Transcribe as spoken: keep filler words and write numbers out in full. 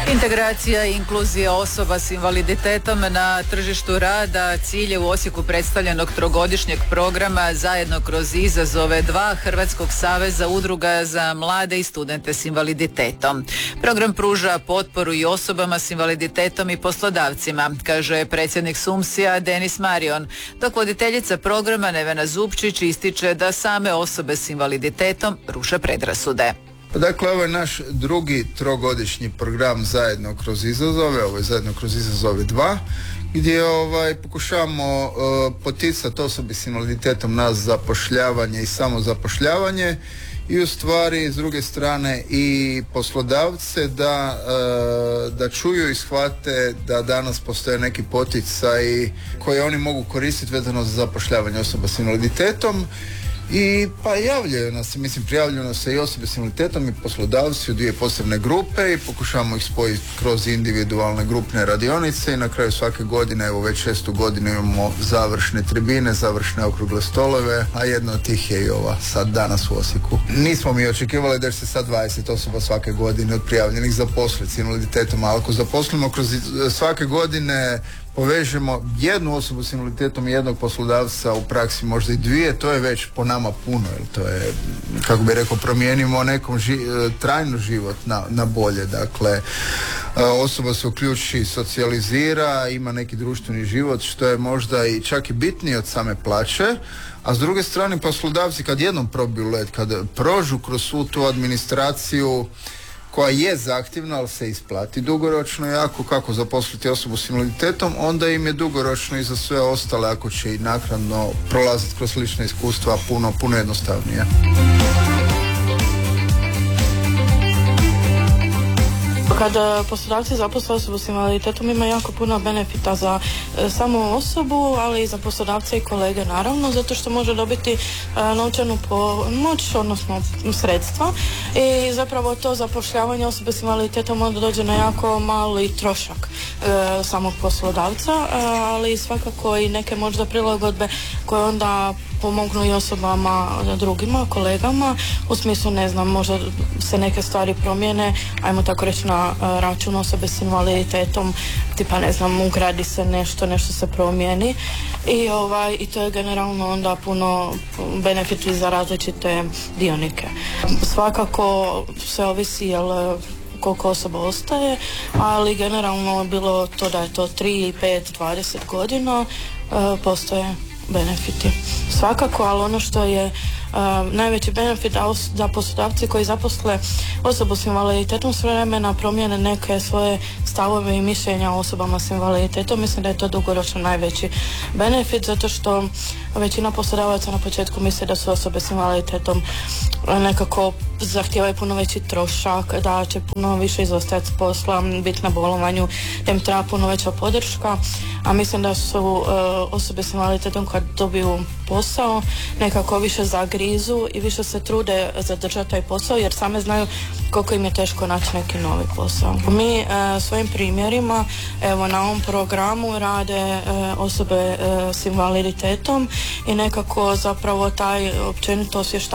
Integracija i inkluzija osoba s invaliditetom na tržištu rada cilj je u Osijeku predstavljenog trogodišnjeg programa Zajedno kroz izazove dva Hrvatskog saveza udruga za mlade i studente s invaliditetom. Program pruža potporu i osobama s invaliditetom i poslodavcima, kaže predsjednik Sumsija Denis Marion, dok voditeljica programa Nevena Zupčić ističe da same osobe s invaliditetom ruše predrasude. Dakle, ovo je naš drugi trogodišnji program Zajedno kroz izazove, ovo je Zajedno kroz izazove dva, gdje ovaj, pokušavamo uh, poticati osobe s invaliditetom na zapošljavanje i samozapošljavanje i u stvari s druge strane i poslodavce da, uh, da čuju i shvate da danas postoje neki poticaji koje oni mogu koristiti vezano za zapošljavanje osoba s invaliditetom. I pa javljaju nas, mislim prijavljuju nas se i osobe s invaliditetom i poslodavci u dvije posebne grupe i pokušavamo ih spojiti kroz individualne grupne radionice i na kraju svake godine, evo već šestu godinu imamo završne tribine, završne okrugle stolove, a jedna od tih je i ova sad danas u Osijeku. Nismo mi očekivali da će se sad dvadeset osoba svake godine od prijavljenih zaposliti s invaliditetom, ali ako zaposlimo kroz svake godine povežemo jednu osobu s invaliditetom i jednog poslodavca, u praksi možda i dvije, to je već po nama puno, jer to je, kako bi rekao, promijenimo nekom ži, trajno život na, na bolje. Dakle, osoba se uključi, socijalizira, ima neki društveni život, što je možda i čak i bitnije od same plaće, a s druge strane poslodavci kad jednom probiju led, kad prožu kroz svu tu administraciju koja je zahtjevna, ali se isplati dugoročno jako, kako zaposliti osobu s invaliditetom, onda im je dugoročno i za sve ostale, ako će i naknadno prolaziti kroz slične iskustva, puno, puno jednostavnije. Kada poslodavci zaposle osobu s invaliditetom ima jako puno benefita za e, samu osobu, ali i za poslodavce i kolege naravno, zato što može dobiti e, novčanu pomoć, odnosno sredstva, i zapravo to zapošljavanje osobe s invaliditetom onda dođe na jako mali trošak e, samog poslodavca, e, ali svakako i neke možda prilagodbe koje onda pomognu i osobama drugima, kolegama, u smislu, ne znam, možda se neke stvari promijene, ajmo tako reći, na račun osobe s invaliditetom, tipa, ne znam, ugradi se nešto, nešto se promijeni i, ovaj, i to je generalno onda puno benefiti za različite dionike. Svakako se ovisi, jel, koliko osoba ostaje, ali generalno bilo to da je to tri, pet, dvadeset godina, postoje benefiti. Svakako, ali ono što je uh, najveći benefit da, os- da poslodavci koji zaposle osobu s invaliditetom s vremena promijene neke svoje stavove i mišljenja o osobama s invaliditetom, mislim da je to dugoročno najveći benefit, zato što većina poslodavaca na početku misle da su osobe s invaliditetom nekako zahtijevaju puno veći trošak, da će puno više izostajati s posla, biti na bolovanju, da im treba puno veća podrška, a mislim da su uh, osobe s invaliditetom kad dobiju posao nekako više zagrizu i više se trude zadržati taj posao, jer same znaju koliko im je teško naći neki novi posao. Mi uh, svojim primjerima, evo, na ovom programu rade uh, osobe uh, s invaliditetom i nekako zapravo taj općenito osvještavanje